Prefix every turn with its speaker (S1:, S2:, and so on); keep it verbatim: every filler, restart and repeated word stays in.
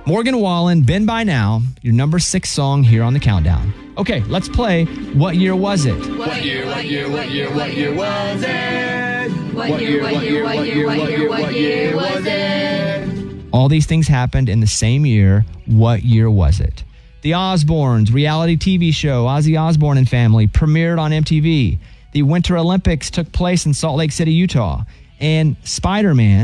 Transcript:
S1: Morgan Wallen, Been By Now, your number six song here on the countdown. Okay, let's play What Year Was It?
S2: What year, what year, what year, what year was it? What year, what year, what year, what year, what year was it?
S1: All these things happened in the same year. What year was it? The Osbournes reality T V show Ozzy Osbourne and Family premiered on M T V. The Winter Olympics took place in Salt Lake City, Utah. And Spider-Man